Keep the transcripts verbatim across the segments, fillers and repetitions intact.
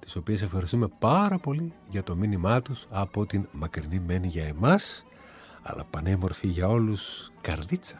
τις οποίες ευχαριστούμε πάρα πολύ για το μήνυμά τους από την μακρινή μένη για εμάς, αλλά πανέμορφη για όλους καρδίτσα.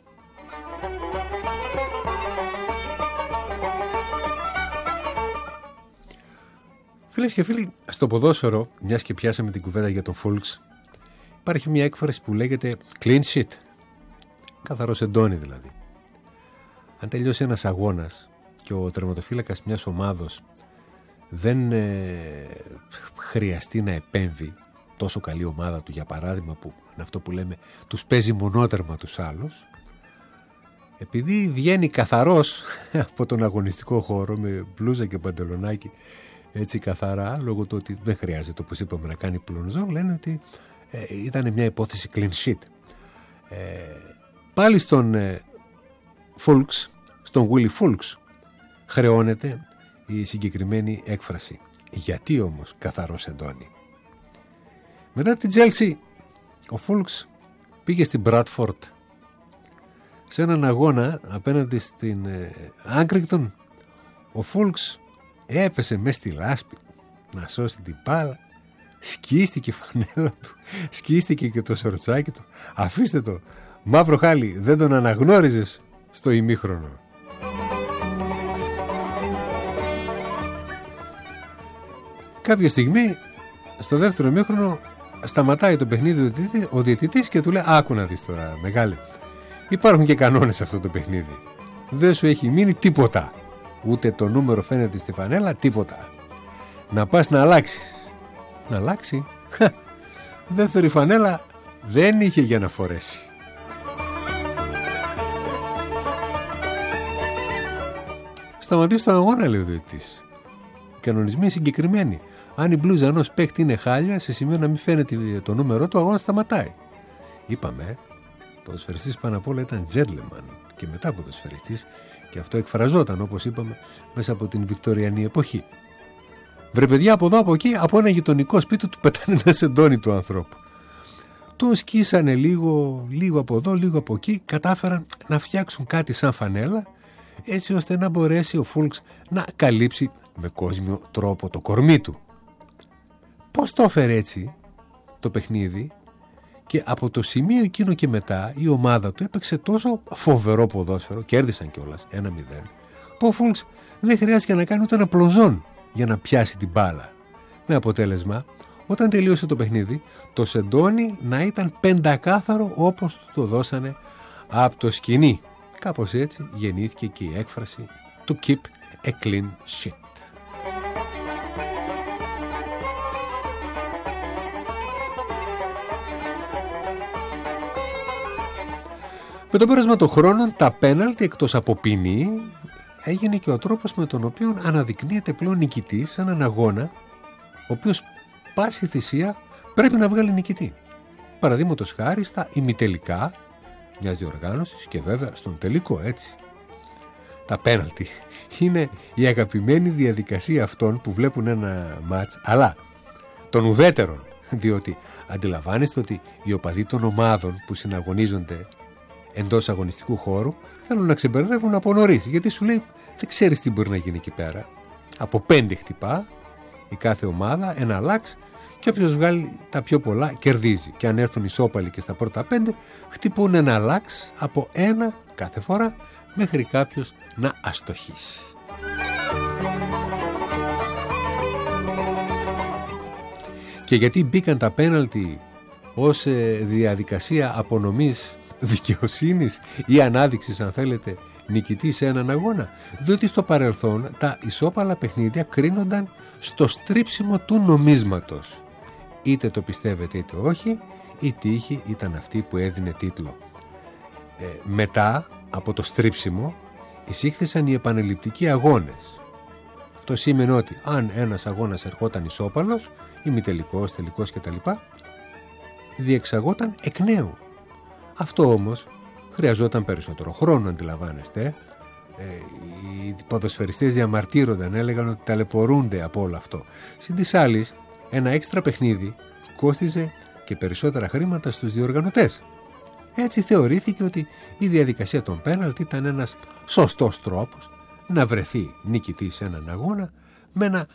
Φίλες και φίλοι, στο ποδόσφαιρο, μιας και πιάσαμε την κουβέντα για τον Φούλξ, υπάρχει μια έκφραση που λέγεται clean sheet. Καθαρό σεντόνι δηλαδή. Αν τελειώσει ένας αγώνας και ο τερματοφύλακας μιας ομάδος δεν ε, χρειαστεί να επέμβει, τόσο καλή ομάδα του για παράδειγμα, που είναι αυτό που λέμε τους παίζει μονότερμα τους άλλους, επειδή βγαίνει καθαρός από τον αγωνιστικό χώρο με μπλούζα και παντελονάκι έτσι καθαρά, λόγω του ότι δεν χρειάζεται, όπως είπαμε, να κάνει πλονζόν, λένε ότι ε, ήταν μια υπόθεση clean sheet. Ε, πάλι στον ε, Φούλξ, στον Willy Φούλξ, χρεώνεται η συγκεκριμένη έκφραση. Γιατί όμως καθαρός εντόνι? Μετά την Τζέλσι, ο Φούλξ πήγε στην Μπράτφορντ σε έναν αγώνα απέναντι στην Άγκρικτον. Ο Φούλξ έπεσε μες στη λάσπη να σώσει την μπάλα, σκίστηκε η φανέλα του, σκίστηκε και το σορτσάκι του. Αφήστε το, μαύρο χάλι, δεν τον αναγνώριζες στο ημίχρονο. Κάποια στιγμή στο δεύτερο ημίχρονο σταματάει το παιχνίδι ο διαιτητής και του λέει: άκου να δεις τώρα, μεγάλε, υπάρχουν και κανόνες σε αυτό το παιχνίδι, δεν σου έχει μείνει τίποτα, ούτε το νούμερο φαίνεται στη φανέλα, τίποτα, να πας να αλλάξεις. Να αλλάξει? Δεύτερη φανέλα δεν είχε για να φορέσει. Σταματήσει τον αγώνα, λέει ο διαιτητής. Κανονισμοί συγκεκριμένοι. Αν η μπλούζα ενός παίκτη είναι χάλια, σε σημείο να μην φαίνεται το νούμερο του, ο αγώνας σταματάει. Είπαμε, ο ποδοσφαιριστής πάνω απ' όλα ήταν gentleman και μετά ποδοσφαιριστής, και αυτό εκφραζόταν, όπως είπαμε, μέσα από την βικτωριανή εποχή. Βρε παιδιά, από εδώ από εκεί, από ένα γειτονικό σπίτι του πετάνε ένα σεντόνι του ανθρώπου. Το σκίσανε λίγο, λίγο από εδώ, λίγο από εκεί, κατάφεραν να φτιάξουν κάτι σαν φανέλα, έτσι ώστε να μπορέσει ο Φούλξ να καλύψει με κόσμιο τρόπο το κορμί του. Πώς το έφερε έτσι το παιχνίδι, και από το σημείο εκείνο και μετά η ομάδα του έπαιξε τόσο φοβερό ποδόσφαιρο, κέρδισαν κιόλας ένα μηδέν, που ο Φούλξ δεν χρειάστηκε να κάνει ούτε ένα πλοζόν για να πιάσει την μπάλα. Με αποτέλεσμα, όταν τελείωσε το παιχνίδι, το σεντόνι να ήταν πεντακάθαρο όπως του το δώσανε από το σκηνή. Κάπως έτσι γεννήθηκε και η έκφραση to keep a clean sheet. Με το πέρασμα των χρόνων, τα πέναλτι, εκτός από ποινή, έγινε και ο τρόπος με τον οποίο αναδεικνύεται πλέον νικητής σε έναν αγώνα, ο οποίος πάση θυσία πρέπει να βγάλει νικητή. Παραδείγματος χάρη στα ημιτελικά μιας διοργάνωσης και βέβαια στον τελικό, έτσι. Τα πέναλτι είναι η αγαπημένη διαδικασία αυτών που βλέπουν ένα μάτς, αλλά των ουδέτερων, διότι αντιλαμβάνεστε ότι οι οπαδοί των ομάδων που συναγωνίζονται εντός αγωνιστικού χώρου θέλουν να ξεμπερδεύουν από νωρίς, γιατί σου λέει δεν ξέρεις τι μπορεί να γίνει εκεί πέρα. Από πέντε χτυπά η κάθε ομάδα, ένα λάξ, και όποιος βγάλει τα πιο πολλά κερδίζει. Και αν έρθουν ισόπαλοι και στα πρώτα πέντε, χτυπούν ένα λάξ από ένα κάθε φορά, μέχρι κάποιος να αστοχήσει. Και γιατί μπήκαν τα πέναλτι ως διαδικασία απονομής δικαιοσύνης ή ανάδειξης, αν θέλετε, νικητή σε έναν αγώνα? Διότι στο παρελθόν τα ισόπαλα παιχνίδια κρίνονταν στο στρίψιμο του νομίσματος. Είτε το πιστεύετε είτε όχι, η τύχη ήταν αυτή που έδινε τίτλο. Ε, μετά από το στρίψιμο εισήχθησαν οι επανελειπτικοί αγώνες. Αυτό σήμαινε ότι αν ένας αγώνας ερχόταν ισόπαλος, ημιτελικός, τελικός κτλ, διεξαγόταν εκ νέου. Αυτό όμως χρειαζόταν περισσότερο χρόνο, αντιλαμβάνεστε. Ε, οι ποδοσφαιριστές διαμαρτύρονταν, έλεγαν ότι ταλαιπωρούνται από όλο αυτό. Συν της άλλης, ένα έξτρα παιχνίδι κόστιζε και περισσότερα χρήματα στους διοργανωτές. Έτσι θεωρήθηκε ότι η διαδικασία των πέναλτι ήταν ένας σωστός τρόπος να βρεθεί νικητής σε έναν αγώνα με ένα